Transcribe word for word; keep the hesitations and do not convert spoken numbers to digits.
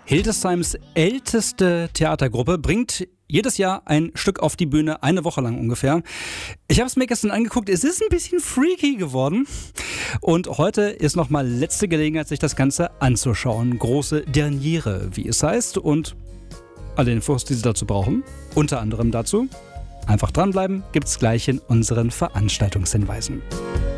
Hildesheims älteste Theatergruppe bringt jedes Jahr ein Stück auf die Bühne, eine Woche lang ungefähr. Ich habe es mir gestern angeguckt, es ist ein bisschen freaky geworden. Und heute ist nochmal letzte Gelegenheit, sich das Ganze anzuschauen. Große Derniere, wie es heißt. Und alle Infos, die Sie dazu brauchen, unter anderem dazu, einfach dranbleiben, gibt's gleich in unseren Veranstaltungshinweisen.